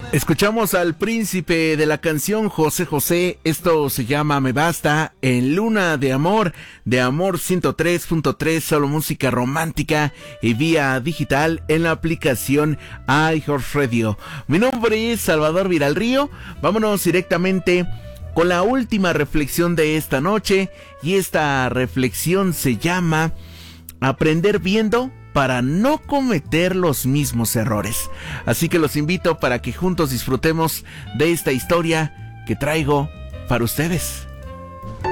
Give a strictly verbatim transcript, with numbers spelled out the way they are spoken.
Escuchamos al príncipe de la canción, José José. Esto se llama Me Basta, en Luna de Amor, de Amor ciento tres punto tres, solo música romántica y vía digital en la aplicación iHeartRadio. Mi nombre es Salvador Viralrío. Vámonos directamente con la última reflexión de esta noche, y esta reflexión se llama Aprender viendo para no cometer los mismos errores. Así que los invito para que juntos disfrutemos de esta historia que traigo para ustedes.